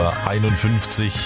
7:51 Uhr.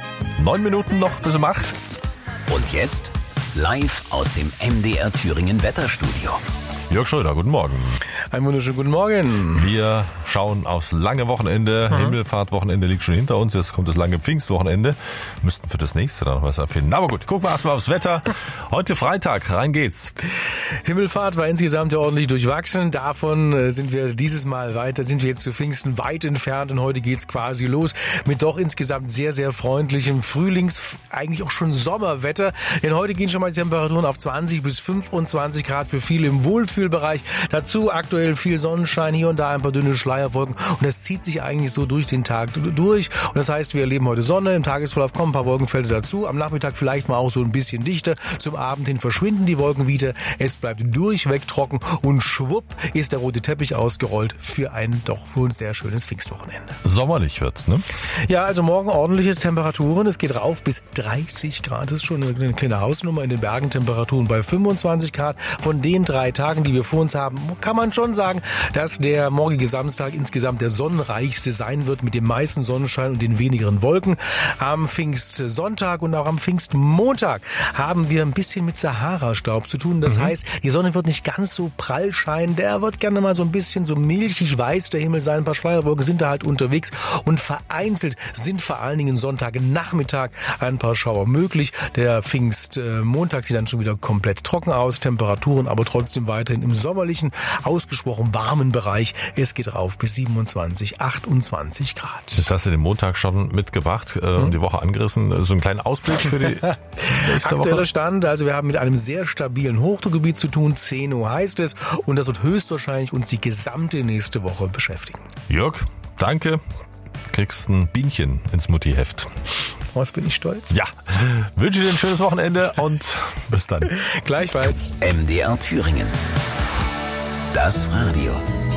9 Minuten noch bis um 8. Und jetzt live aus dem MDR Thüringen Wetterstudio. Jörg Schröder, guten Morgen. Einen wunderschönen guten Morgen. Wir schauen aufs lange Wochenende. Himmelfahrtwochenende liegt schon hinter uns. Jetzt kommt das lange Pfingstwochenende. Müssten für das nächste dann noch was erfinden. Aber gut, gucken wir erstmal aufs Wetter. Heute Freitag, rein geht's. Himmelfahrt war insgesamt ja ordentlich durchwachsen. Davon sind wir dieses Mal weiter, sind wir jetzt zu Pfingsten weit entfernt. Und heute geht's quasi los mit doch insgesamt sehr, sehr freundlichem eigentlich auch schon Sommerwetter. Denn heute gehen schon mal die Temperaturen auf 20 bis 25 Grad für viele im Wohlfühlbereich. Dazu aktuell viel Sonnenschein, hier und da ein paar dünne Schleierwolken. Und das zieht sich eigentlich so durch den Tag durch. Und das heißt, wir erleben heute Sonne. Im Tagesverlauf kommen ein paar Wolkenfelder dazu. Am Nachmittag vielleicht mal auch so ein bisschen dichter. Zum Abend hin verschwinden die Wolken wieder. Es bleibt durchweg trocken. Und schwupp ist der rote Teppich ausgerollt für ein sehr schönes Pfingstwochenende. Sommerlich wird's, ne? Ja, also morgen ordentliche Temperaturen. Es geht rauf bis 30 Grad. Das ist schon eine kleine Hausnummer. In den Bergen Temperaturen bei 25 Grad. Von den 3 Tagen, die wir vor uns haben, kann man schon sagen, dass der morgige Samstag insgesamt der sonnenreichste sein wird mit dem meisten Sonnenschein und den wenigeren Wolken. Am Pfingstsonntag und auch am Pfingstmontag haben wir ein bisschen mit Sahara-Staub zu tun. Das heißt, die Sonne wird nicht ganz so prall scheinen. Der wird gerne mal so ein bisschen so milchig weiß der Himmel sein. Ein paar Schleierwolken sind da halt unterwegs und vereinzelt sind vor allen Dingen Sonntagnachmittag ein paar Schauer möglich. Der Pfingstmontag sieht dann schon wieder komplett trocken aus. Temperaturen aber trotzdem weiterhin im sommerlichen, ausgesprochen warmen Bereich. Es geht rauf bis 27, 28 Grad. Jetzt hast du den Montag schon mitgebracht und die Woche angerissen. So einen kleinen Ausblick für die nächste Woche. Aktueller Stand, also wir haben mit einem sehr stabilen Hochdruckgebiet zu tun. 10 Uhr heißt es. Und das wird höchstwahrscheinlich uns die gesamte nächste Woche beschäftigen. Jörg, danke. Kriegst ein Bienchen ins Mutti-Heft. Was bin ich stolz? Ja, wünsche dir ein schönes Wochenende und bis dann. Gleichfalls. MDR Thüringen. Das Radio.